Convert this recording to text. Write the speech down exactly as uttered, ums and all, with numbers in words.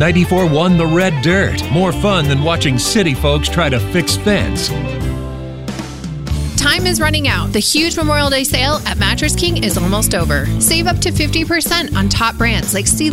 ninety-four one The Red Dirt. More fun than watching city folks try to fix fence. Time is running out. The huge Memorial Day sale at Mattress King is almost over. Save up to fifty percent on top brands like Sea